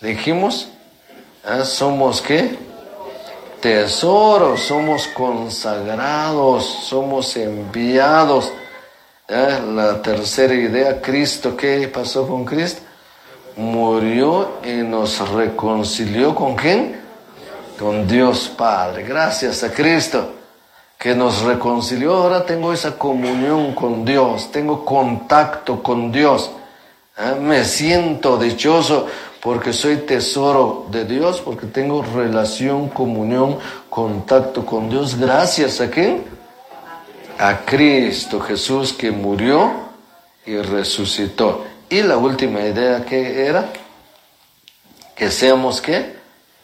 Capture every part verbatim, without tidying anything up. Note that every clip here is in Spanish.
Dijimos, ¿ah? ¿Somos qué? Tesoros, somos consagrados, somos enviados. ¿Ah? La tercera idea, Cristo, ¿qué pasó con Cristo? Murió y nos reconcilió ¿con quién? Con Dios Padre. Gracias a Cristo que nos reconcilió. Ahora tengo esa comunión con Dios, tengo contacto con Dios. ¿Ah? Me siento dichoso porque soy tesoro de Dios, porque tengo relación, comunión, contacto con Dios. Gracias a quién? A Cristo Jesús, que murió y resucitó. Y la última idea, ¿qué era? Que seamos ¿qué?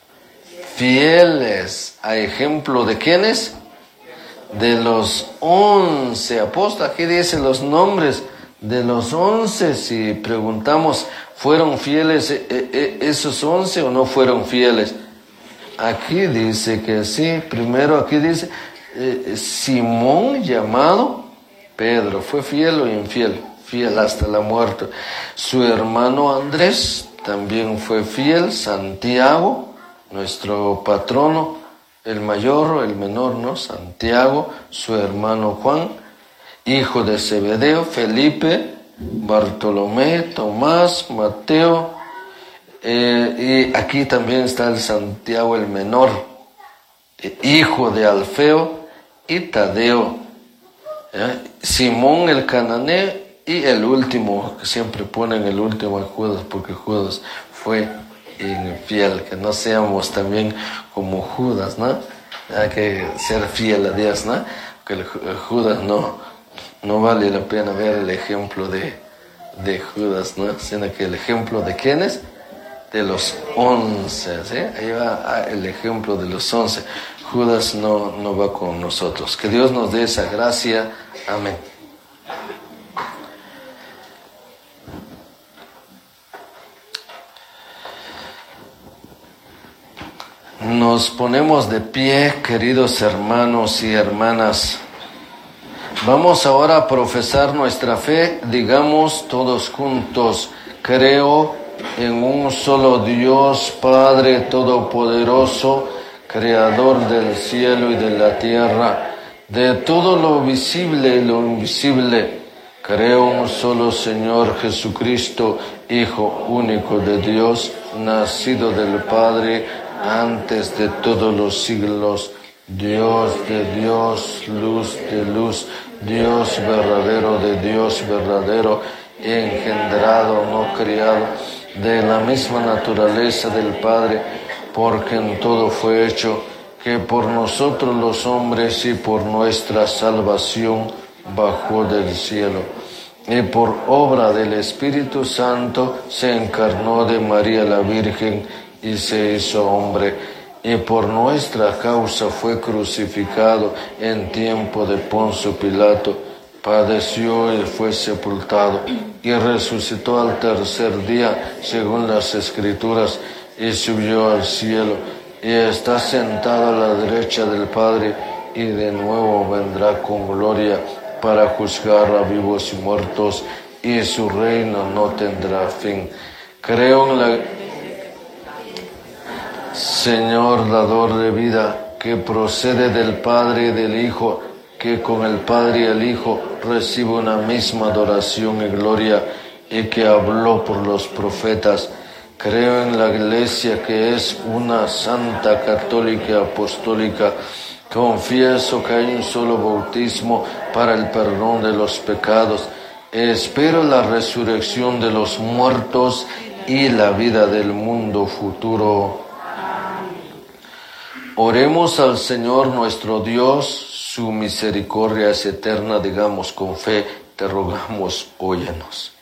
Fieles. ¿A ejemplo de quiénes? De los once apóstoles. Aquí dice los nombres de los once. Si preguntamos, ¿fueron fieles esos once o no fueron fieles? Aquí dice que sí. Primero aquí dice eh, Simón, llamado Pedro, fue fiel o infiel. Fiel hasta la muerte. Su hermano Andrés también fue fiel. Santiago, nuestro patrono, el mayor o el menor, ¿no? Santiago, su hermano Juan, hijo de Zebedeo, Felipe, Bartolomé, Tomás, Mateo, eh, y aquí también está el Santiago el menor, eh, hijo de Alfeo, y Tadeo, ¿eh? Simón el cananeo, y el último, que siempre ponen el último a Judas, porque Judas fue infiel. Que no seamos también como Judas, ¿no? Hay que ser fiel a Dios, ¿no? Que el Judas no, no vale la pena ver el ejemplo de, de Judas, ¿no? Sino que el ejemplo de quiénes, de los once, ¿sí? Ahí va el ejemplo de los once. Judas no, no va con nosotros. Que Dios nos dé esa gracia. Amén. Nos ponemos de pie, queridos hermanos y hermanas. Vamos ahora a profesar nuestra fe. Digamos todos juntos: creo en un solo Dios, Padre Todopoderoso, Creador del cielo y de la tierra, de todo lo visible y lo invisible. Creo en un solo Señor Jesucristo, Hijo único de Dios, nacido del Padre antes de todos los siglos, Dios de Dios, luz de luz, Dios verdadero de Dios verdadero, engendrado, no criado, de la misma naturaleza del Padre, porque en todo fue hecho, que por nosotros los hombres y por nuestra salvación bajó del cielo, y por obra del Espíritu Santo se encarnó de María la Virgen y se hizo hombre, y por nuestra causa fue crucificado en tiempo de Poncio Pilato, padeció y fue sepultado, y resucitó al tercer día, según las Escrituras, y subió al cielo, y está sentado a la derecha del Padre, y de nuevo vendrá con gloria para juzgar a vivos y muertos, y su reino no tendrá fin. Creo en la Señor dador de vida, que procede del Padre y del Hijo, que con el Padre y el Hijo recibe una misma adoración y gloria, y que habló por los profetas. Creo en la Iglesia, que es una santa, católica y apostólica. Confieso que hay un solo bautismo para el perdón de los pecados. Espero la resurrección de los muertos y la vida del mundo futuro. Oremos al Señor nuestro Dios, su misericordia es eterna. Digamos con fe: te rogamos, óyenos.